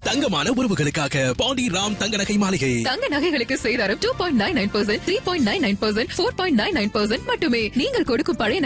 தங்கமான உறவுகளுக்காக பாண்டி ராம் தங்க நகை மாளிகை. தங்க நகைகளுக்கு சேதாரம் 2.99%, 3.99%, 4.99% மட்டுமே. நீங்கள் கொடுக்கும் பழைய